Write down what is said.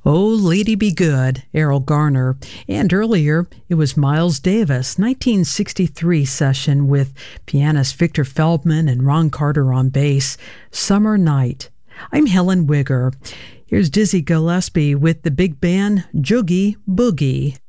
Oh, Lady Be Good, Errol Garner. And earlier, it was Miles Davis, 1963 session with pianist Victor Feldman and Ron Carter on bass, Summer Night. I'm Helen Wigger. Here's Dizzy Gillespie with the big band Joogie Boogie.